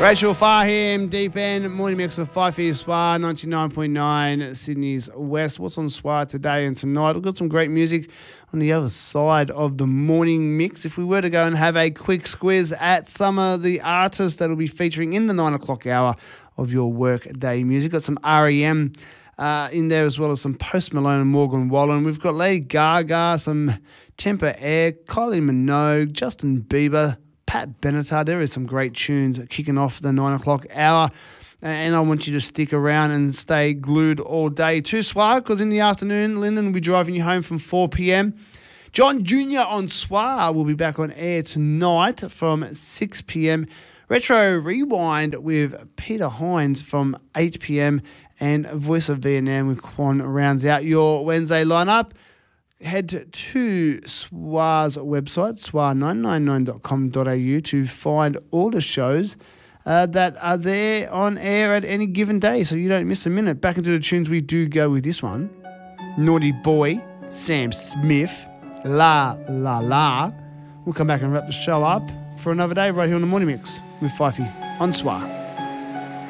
Rachel Fahim, Deep End, Morning Mix of Fifey Swar, 99.9 Sydney's West. What's on Swar today and tonight? We've got some great music on the other side of the morning mix. If we were to go and have a quick squiz at some of the artists that will be featuring in the 9 o'clock hour of your work day music, got some R.E.M. In there as well as some Post Malone and Morgan Wallen. We've got Lady Gaga, some Temper Air, Kylie Minogue, Justin Bieber, Pat Benatar. There is some great tunes kicking off the 9 o'clock hour. And I want you to stick around and stay glued all day to Swar, because in the afternoon, Lyndon will be driving you home from 4 p.m. John Jr. on Swar will be back on air tonight from 6 p.m. Retro Rewind with Peter Hines from 8 p.m. and Voice of Vietnam with Quan rounds out your Wednesday lineup. Head to Swar's website, swar999.com.au, to find all the shows that are there on air at any given day, so you don't miss a minute. Back into the tunes, we do go with this one. Naughty Boy, Sam Smith, La La La. We'll come back and wrap the show up for another day right here on the Morning Mix with Fifey on Swar.